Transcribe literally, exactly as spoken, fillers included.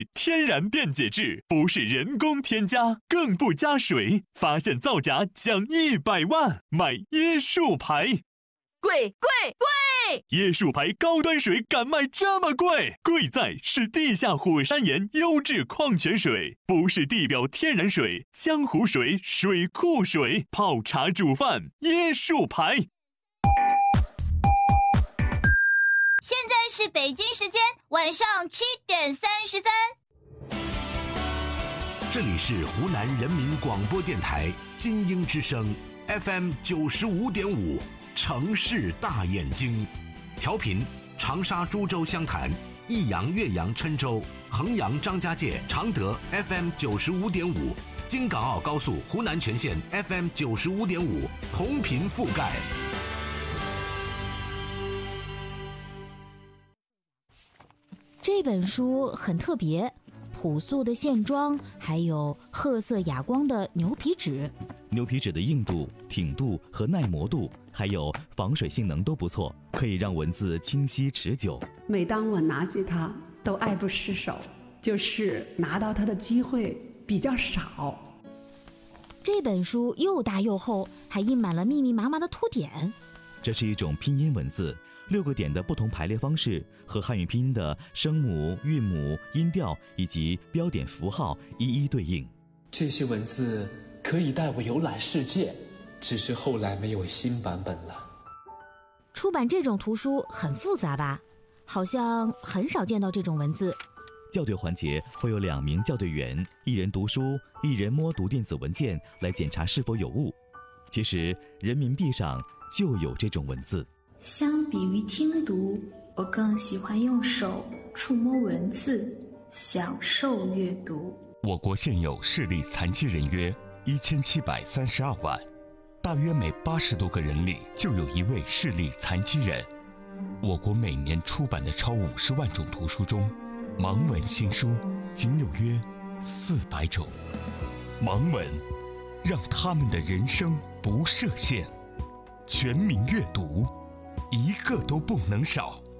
天然电解质，不是人工添加，更不加水，发现造假奖一百万，买椰树牌。 贵贵贵！ 椰树牌高端水敢卖这么贵？贵在是地下火山岩优质矿泉水，不是地表天然水、江湖水、水库水，泡茶煮饭椰树牌。 现在是北京时间晚上七点三十分。 这里是湖南人民广播电台金鹰之声 F M 九十五点五。城市大眼睛，调频长沙、株洲、湘潭、益阳、岳阳、郴州、衡阳、张家界、常德 F M 九十五点五，京港澳高速湖南全线 F M 九十五点五，同频覆盖。 这本书很特别，朴素的线装，还有褐色哑光的牛皮纸。 牛皮纸的硬度、挺度和耐磨度，还有防水性能都不错，可以让文字清晰持久。 每当我拿起它，都爱不释手，就是拿到它的机会比较少。 这本书又大又厚，还印满了密密麻麻的凸点。 这是一种拼音文字，六个点的不同排列方式和汉语拼音的声母、韵母、音调以及标点符号一一对应。 这些文字可以带我游览世界，只是后来没有新版本了。 出版这种图书很复杂吧？好像很少见到这种文字。 校对环节会有两名校对员，一人读书，一人摸读电子文件来检查是否有误。其实人民币上就有这种文字。 相比于听读，我更喜欢用手触摸文字，享受阅读。 我国现有视力残疾人约一千七百三十二万，大约每八十多个人里就有一位视力残疾人。我国每年出版的超五十万种图书中，盲文新书仅有约四百种。盲文让他们的人生不设限，全民阅读，一个都不能少。